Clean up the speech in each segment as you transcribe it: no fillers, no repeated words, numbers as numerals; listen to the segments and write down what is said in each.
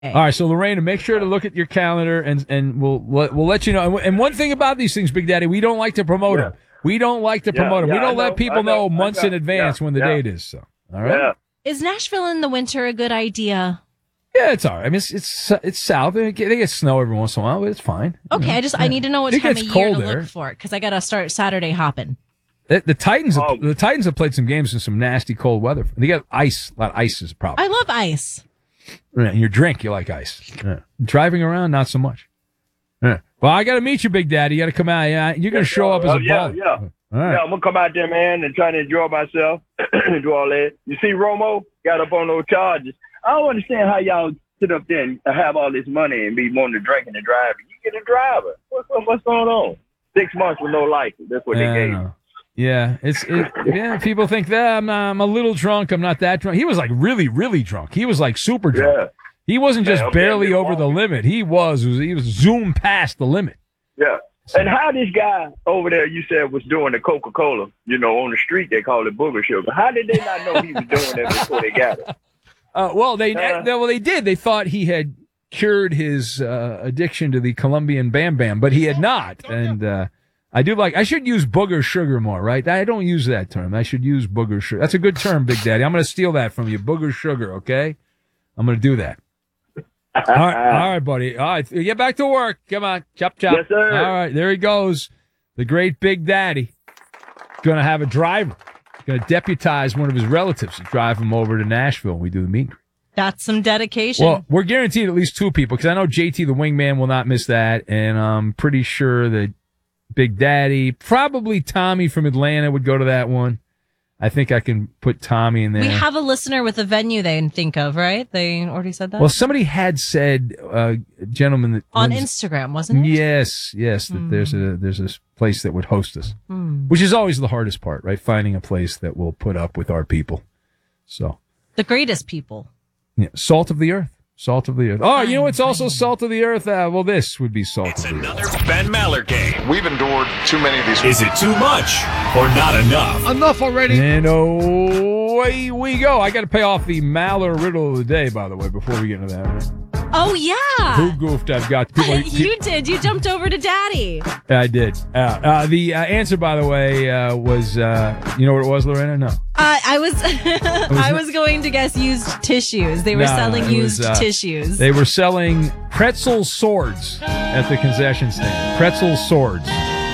All right, so Lorena, make sure to look at your calendar, and we'll let you know. And one thing about these things, Big Daddy, we don't like to promote them. We don't like to promote them. We don't let people know months in advance when the date is. So, all right. Yeah. Is Nashville in the winter a good idea? Yeah, it's all right. I mean, it's south. They get snow every once in a while, but it's fine. Okay, I need to know what time of year cold to there. look for it because I got to start Saturday hopping. The Titans have played some games in some nasty cold weather. They got ice. A lot of ice is a problem. I love ice. Yeah, and your drink, you like ice. Yeah. Driving around, not so much. Yeah. Well, I got to meet you, Big Daddy. You got to come out. Yeah, you're going to show up as a baller. Yeah. All right. Yeah, I'm going to come out there, man, and try to enjoy myself and do all that. You see, Romo got up on those charges. I don't understand how y'all sit up there and have all this money and be wanting to drink and drive. You get a driver. What's going on? 6 months with no license. That's what they gave you. Yeah, yeah. People think that I'm a little drunk. I'm not that drunk. He was like really, really drunk. He was like super drunk. Yeah. He wasn't just barely over the limit. He was zoomed past the limit. Yeah. And how this guy over there, you said, was doing the Coca-Cola, on the street, they call it booger sugar. How did they not know he was doing that before they got it? Well, they did. They thought he had cured his addiction to the Colombian Bam Bam, but he had not. And I should use booger sugar more, right? I don't use that term. I should use booger sugar. That's a good term, Big Daddy. I'm going to steal that from you. Booger sugar, okay? I'm going to do that. All right, buddy. All right, get back to work. Come on. Chop, chop. Yes, sir. All right, there he goes. The great Big Daddy. Going to have a driver. Going to deputize one of his relatives to drive him over to Nashville when we do the meet and greet. That's some dedication. Well, we're guaranteed at least two people because I know JT the wingman will not miss that, and I'm pretty sure that Big Daddy, probably Tommy from Atlanta would go to that one. I think I can put Tommy in there. We have a listener with a venue they can think of, right? They already said that? Well, somebody had said, gentleman that on Instagram, wasn't it? Yes, that there's a place that would host us, which is always the hardest part, right? Finding a place that will put up with our people. So the greatest people. Yeah, salt of the earth. Salt of the earth. Oh, you know what's also salt of the earth? Well, this would be salt of the earth. It's another Ben Maller game. We've endured too many of these. Is it too much or not enough? Enough already. And away we go. I got to pay off the Maller riddle of the day, by the way, before we get into that. Right? Oh, yeah. Who goofed? I've got you did. You jumped over to Daddy. I did. The answer, by the way, was, you know what it was, Lorena? No. I was going to guess used tissues. They were selling used tissues. They were selling pretzel swords at the concession stand. Pretzel swords.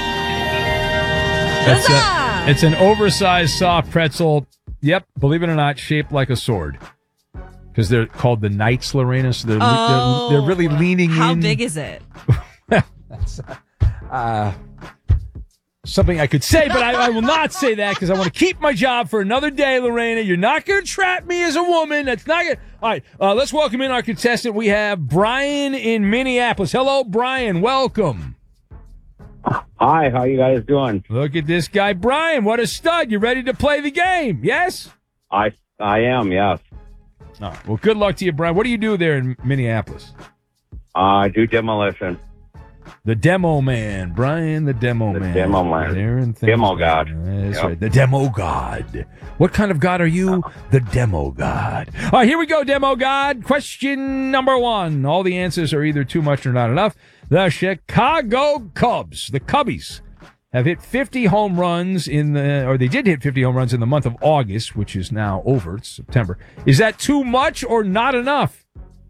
It's an oversized soft pretzel. Yep, believe it or not, shaped like a sword. Because they're called the Knights, Lorena. So they're really leaning in. How big is it? That's something I could say, but I will not say that because I want to keep my job for another day, Lorena. You're not going to trap me as a woman. That's not going to... All right, let's welcome in our contestant. We have Brian in Minneapolis. Hello, Brian. Welcome. Hi, how you guys doing? Look at this guy, Brian. What a stud. You ready to play the game? Yes? I am, yes. All right. Well, good luck to you, Brian. What do you do there in Minneapolis? I do demolition. The Demo Man, Brian, the Demo Man. The Demo Man. Demo God. That's right. The Demo God. What kind of God are you? The Demo God. All right, here we go, Demo God. Question number 1. All the answers are either too much or not enough. The Chicago Cubs, the Cubbies, have hit 50 home runs they did hit 50 home runs in the month of August, which is now over. It's September. Is that too much or not enough?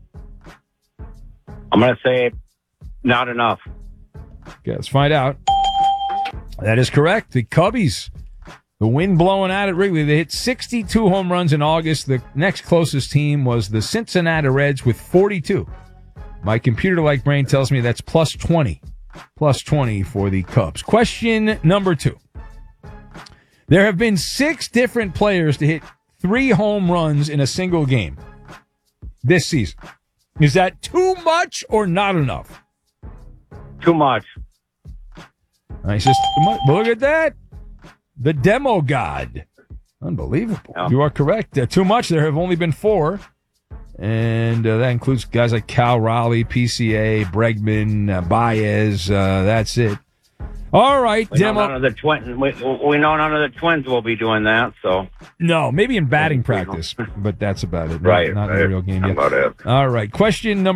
I'm going to say not enough. Okay, let's find out. That is correct. The Cubbies, the wind blowing out at Wrigley, they hit 62 home runs in August. The next closest team was the Cincinnati Reds with 42. My computer-like brain tells me that's plus 20. Plus 20 for the Cubs. Question number 2. There have been 6 different players to hit 3 home runs in a single game this season. Is that too much or not enough? Too much. Nice. Look at that. The Demo God. Unbelievable. Yeah. You are correct. Too much. There have only been 4. And that includes guys like Cal Raleigh, PCA, Bregman, Baez. That's it. All All right, We know Demo. none of the Twins will be doing that. So No, maybe in batting practice, but that's about it. Right. Not in the real game How yet. about that? All right, question number